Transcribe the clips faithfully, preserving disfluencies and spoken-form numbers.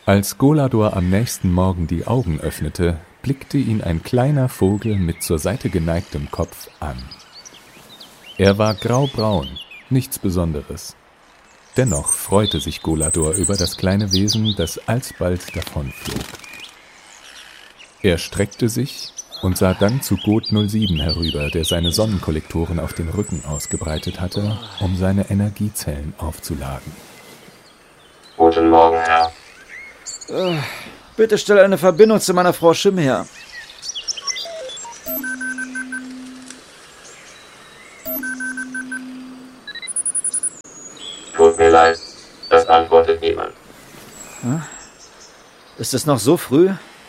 Als Golador am nächsten Morgen die Augen öffnete, blickte ihn ein kleiner Vogel mit zur Seite geneigtem Kopf an. Er war graubraun, nichts Besonderes. Dennoch freute sich Golador über das kleine Wesen, das alsbald davonflog. Er streckte sich und sah dann zu Got null sieben herüber, der seine Sonnenkollektoren auf dem Rücken ausgebreitet hatte, um seine Energiezellen aufzuladen. Guten Morgen, Herr. Äh, bitte stell eine Verbindung zu meiner Frau Schimm her. Tut mir leid, das antwortet niemand. Hm? Ist es noch so früh?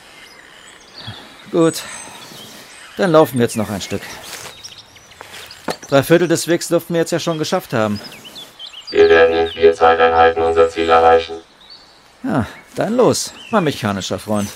Gut, dann laufen wir jetzt noch ein Stück. Drei Viertel des Wegs dürften wir jetzt ja schon geschafft haben. Wir werden in vier Zeiteinheiten unser Ziel erreichen. Ja, dann los, mein mechanischer Freund.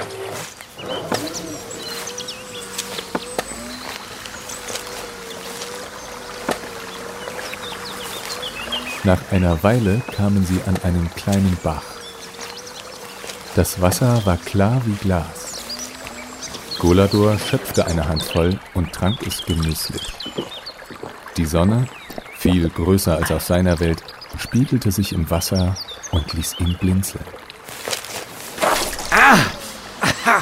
Nach einer Weile kamen sie an einen kleinen Bach. Das Wasser war klar wie Glas. Golador schöpfte eine Handvoll und trank es genüsslich. Die Sonne, viel größer als auf seiner Welt, spiegelte sich im Wasser und ließ ihn blinzeln. Ah! Aha!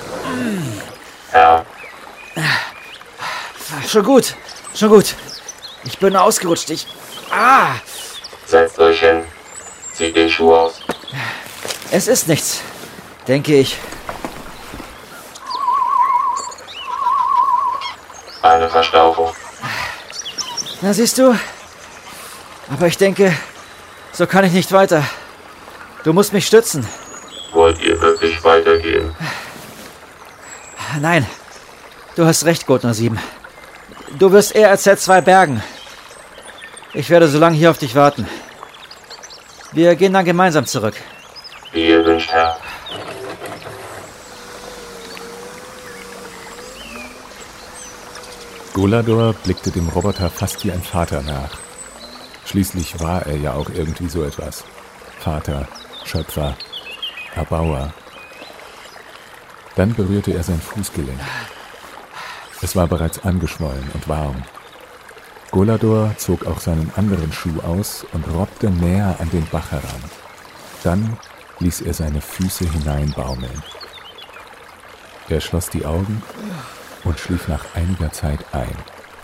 Ja. Schon gut, schon gut. Ich bin ausgerutscht, ich... Ah! Setzt euch hin. Zieht den Schuh aus. Es ist nichts, denke ich. Eine Verstauchung. Na, siehst du? Aber ich denke, so kann ich nicht weiter. Du musst mich stützen. Wollt ihr wirklich weitergehen? Nein, du hast recht, Got null sieben. Du wirst eher als Z zwei bergen. Ich werde so lange hier auf dich warten. Wir gehen dann gemeinsam zurück. Wie ihr wünscht, Herr. Golador blickte dem Roboter fast wie ein Vater nach. Schließlich war er ja auch irgendwie so etwas. Vater, Schöpfer, Erbauer. Dann berührte er sein Fußgelenk. Es war bereits angeschwollen und warm. Golador zog auch seinen anderen Schuh aus und robbte näher an den Bach heran. Dann ließ er seine Füße hineinbaumeln. Er schloss die Augen und schlief nach einiger Zeit ein.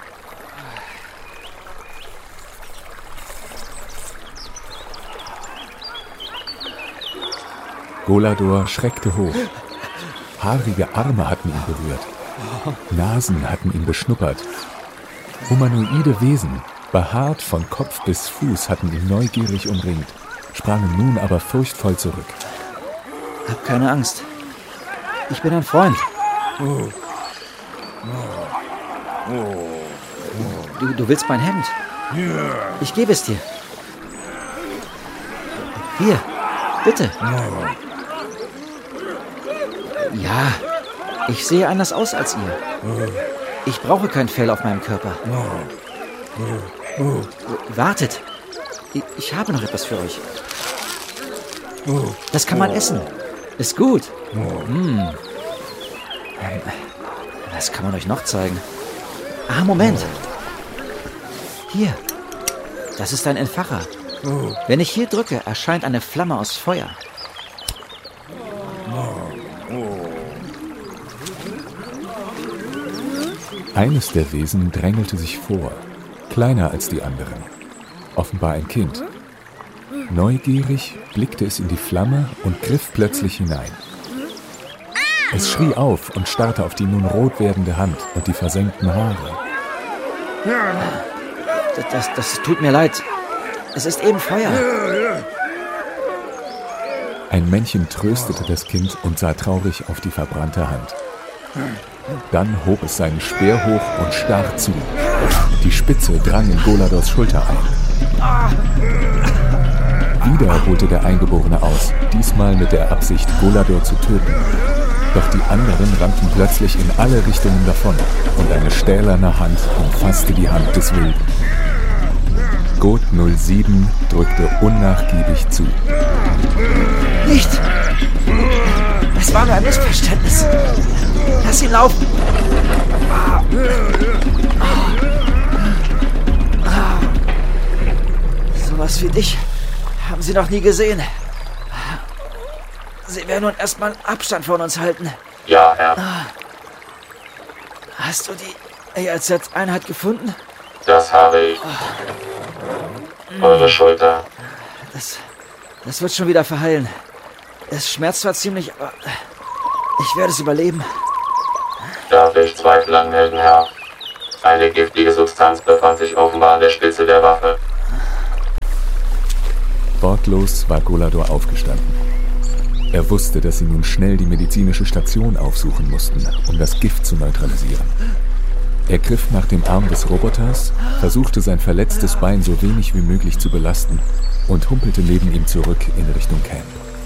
Golador schreckte hoch. Haarige Arme hatten ihn berührt. Nasen hatten ihn beschnuppert. Humanoide Wesen, behaart von Kopf bis Fuß, hatten ihn neugierig umringt, sprangen nun aber furchtvoll zurück. Hab keine Angst. Ich bin ein Freund. Du, du willst mein Hemd? Ich gebe es dir. Hier, bitte. Ja, ich sehe anders aus als ihr. Ich brauche kein Fell auf meinem Körper. Wartet. Ich, ich habe noch etwas für euch. Das kann man essen. Ist gut. Mm. Was kann man euch noch zeigen? Ah, Moment. Hier. Das ist ein Entfacher. Wenn ich hier drücke, erscheint eine Flamme aus Feuer. Eines der Wesen drängelte sich vor, kleiner als die anderen. Offenbar ein Kind. Neugierig blickte es in die Flamme und griff plötzlich hinein. Es schrie auf und starrte auf die nun rot werdende Hand und die versenkten Haare. Das, das, das tut mir leid. Es ist eben Feuer. Ein Männchen tröstete das Kind und sah traurig auf die verbrannte Hand. Dann hob es seinen Speer hoch und stach zu. Die Spitze drang in Goladors Schulter ein. Wieder holte der Eingeborene aus, diesmal mit der Absicht, Golador zu töten. Doch die anderen rannten plötzlich in alle Richtungen davon und eine stählerne Hand umfasste die Hand des Wilden. Got null sieben drückte unnachgiebig zu. Nicht! Missverständnis. Lass ihn laufen. Ah. Ah. Sowas wie dich haben sie noch nie gesehen. Sie werden nun erstmal Abstand von uns halten. Ja, Herr. Hast du die A Z Einheit gefunden? Das habe ich. Eure Schulter. Das, das wird schon wieder verheilen. Es schmerzt zwar ziemlich, aber ich werde es überleben. Darf ich Zweifel anmelden, Herr? Eine giftige Substanz befand sich offenbar an der Spitze der Waffe. Wortlos war Golador aufgestanden. Er wusste, dass sie nun schnell die medizinische Station aufsuchen mussten, um das Gift zu neutralisieren. Er griff nach dem Arm des Roboters, versuchte sein verletztes Bein so wenig wie möglich zu belasten und humpelte neben ihm zurück in Richtung Camp.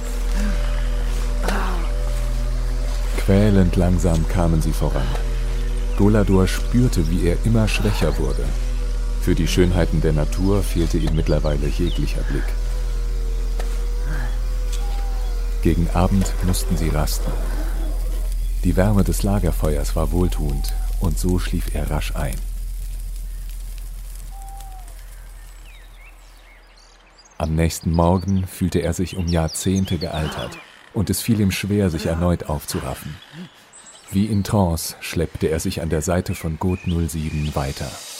Quälend langsam kamen sie voran. Golador spürte, wie er immer schwächer wurde. Für die Schönheiten der Natur fehlte ihm mittlerweile jeglicher Blick. Gegen Abend mussten sie rasten. Die Wärme des Lagerfeuers war wohltuend und so schlief er rasch ein. Am nächsten Morgen fühlte er sich um Jahrzehnte gealtert und es fiel ihm schwer, sich erneut aufzuraffen. Wie in Trance schleppte er sich an der Seite von Gott null sieben weiter.